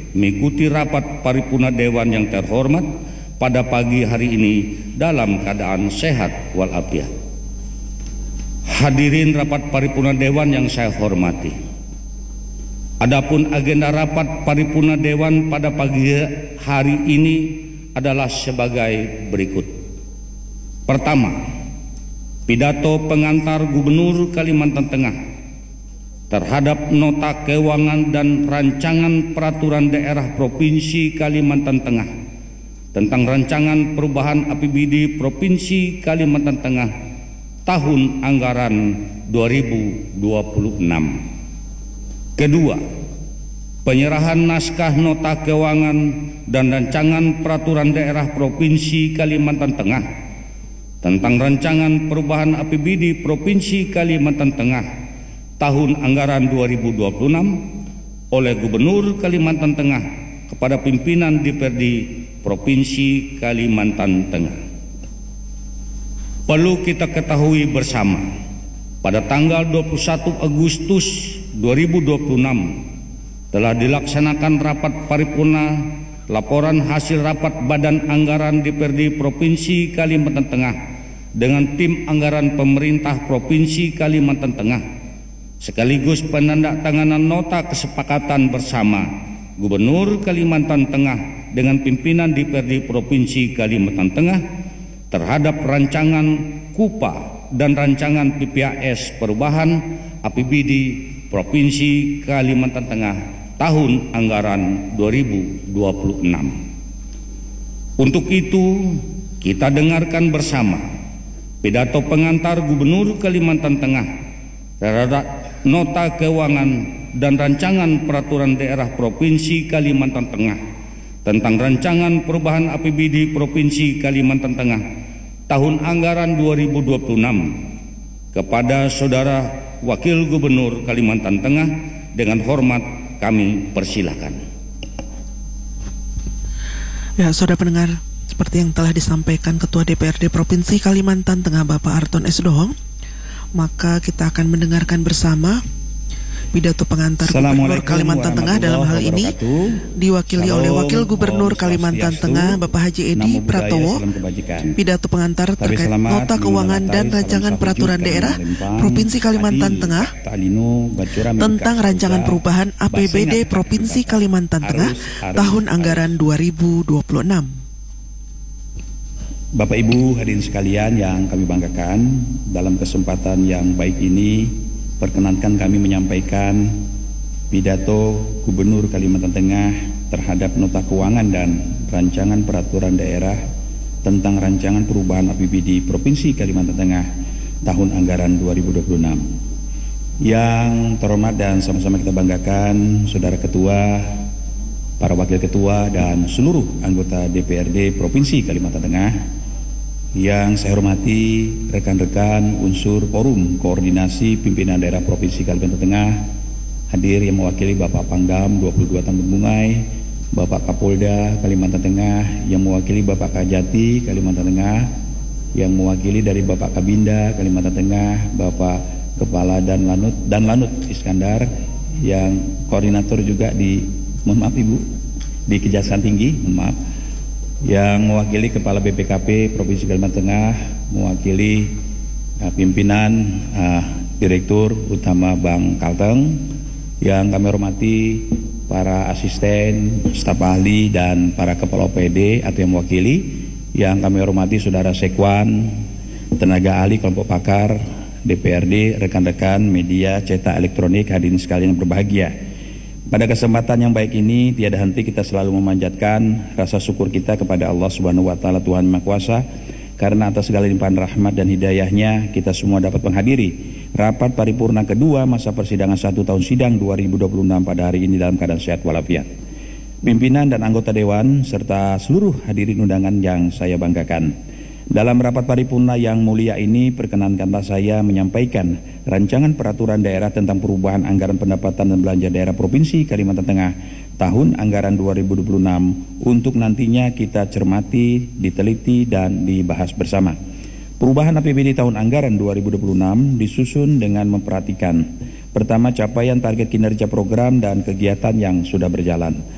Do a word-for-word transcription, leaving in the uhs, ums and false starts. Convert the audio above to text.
mengikuti rapat paripurna Dewan yang terhormat pada pagi hari ini dalam keadaan sehat walafiat. Hadirin rapat paripurna Dewan yang saya hormati, adapun agenda rapat paripurna Dewan pada pagi hari ini adalah sebagai berikut. Pertama, pidato pengantar Gubernur Kalimantan Tengah terhadap nota keuangan dan rancangan peraturan daerah Provinsi Kalimantan Tengah tentang rancangan perubahan A P B D Provinsi Kalimantan Tengah tahun anggaran dua ribu dua puluh enam. Kedua, penyerahan naskah nota keuangan dan rancangan peraturan daerah Provinsi Kalimantan Tengah tentang rancangan perubahan A P B D Provinsi Kalimantan Tengah tahun anggaran dua ribu dua puluh enam oleh Gubernur Kalimantan Tengah kepada pimpinan D P R D Provinsi Kalimantan Tengah. Perlu kita ketahui bersama, pada tanggal dua puluh satu Agustus dua ribu dua puluh enam telah dilaksanakan rapat paripurna laporan hasil rapat Badan Anggaran D P R D Provinsi Kalimantan Tengah dengan tim anggaran pemerintah Provinsi Kalimantan Tengah, sekaligus penandatanganan nota kesepakatan bersama Gubernur Kalimantan Tengah dengan pimpinan D P R D Provinsi Kalimantan Tengah terhadap rancangan KUPA dan rancangan P P A S perubahan A P B D Provinsi Kalimantan Tengah tahun anggaran dua ribu dua puluh enam. Untuk itu, kita dengarkan bersama pidato pengantar Gubernur Kalimantan Tengah terhadap nota keuangan dan rancangan peraturan daerah Provinsi Kalimantan Tengah tentang rancangan perubahan A P B D Provinsi Kalimantan Tengah tahun anggaran dua ribu dua puluh enam kepada Saudara Wakil Gubernur Kalimantan Tengah. Dengan hormat kami persilahkan. Ya, saudara pendengar, seperti yang telah disampaikan Ketua D P R D Provinsi Kalimantan Tengah Bapak Arton S. Dohong, maka kita akan mendengarkan bersama pidato pengantar Gubernur Kalimantan Tengah dalam hal ini diwakili oleh Wakil Gubernur Kalimantan Tengah Bapak Haji Edi Pratowo. Pidato pengantar terkait nota keuangan dan rancangan peraturan daerah Provinsi Kalimantan Tengah tentang rancangan perubahan A P B D Provinsi Kalimantan Tengah tahun anggaran dua ribu dua puluh enam. Bapak Ibu hadirin sekalian yang kami banggakan, dalam kesempatan yang baik ini perkenankan kami menyampaikan pidato Gubernur Kalimantan Tengah terhadap nota keuangan dan rancangan peraturan daerah tentang rancangan perubahan A P B D Provinsi Kalimantan Tengah tahun anggaran dua ribu dua puluh enam. Yang terhormat dan sama-sama kita banggakan Saudara Ketua, para Wakil Ketua dan seluruh anggota D P R D Provinsi Kalimantan Tengah. Yang saya hormati rekan-rekan unsur forum koordinasi pimpinan daerah Provinsi Kalimantan Tengah, hadir yang mewakili Bapak Pangdam dua puluh dua Tambun Bungai, Bapak Kapolda Kalimantan Tengah, yang mewakili Bapak Kajati Kalimantan Tengah, yang mewakili dari Bapak Kabinda Kalimantan Tengah, Bapak Kepala dan Lanut dan Lanut Iskandar, yang koordinator juga di, mohon maaf Ibu, di Kejaksaan Tinggi, mohon maaf, yang mewakili Kepala B P K P Provinsi Kalimantan Tengah, mewakili uh, pimpinan uh, Direktur Utama Bank Kalteng, yang kami hormati para asisten, staf ahli dan para kepala O P D atau yang mewakili, yang kami hormati Saudara Sekwan, tenaga ahli kelompok pakar D P R D, rekan-rekan media cetak elektronik, hadirin sekalian yang berbahagia. Pada kesempatan yang baik ini, tiada henti kita selalu memanjatkan rasa syukur kita kepada Allah Subhanahu wa Ta'ala, Tuhan Maha Kuasa, karena atas segala limpahan rahmat dan hidayahnya kita semua dapat menghadiri rapat paripurna kedua masa persidangan satu tahun sidang dua ribu dua puluh enam pada hari ini dalam keadaan sehat walafiat. Pimpinan dan anggota Dewan serta seluruh hadirin undangan yang saya banggakan. Dalam rapat paripurna yang mulia ini, perkenankanlah saya menyampaikan rancangan peraturan daerah tentang perubahan anggaran pendapatan dan belanja daerah Provinsi Kalimantan Tengah tahun anggaran dua ribu dua puluh enam untuk nantinya kita cermati, diteliti, dan dibahas bersama. Perubahan A P B D tahun anggaran dua ribu dua puluh enam disusun dengan memperhatikan: pertama, capaian target kinerja program dan kegiatan yang sudah berjalan;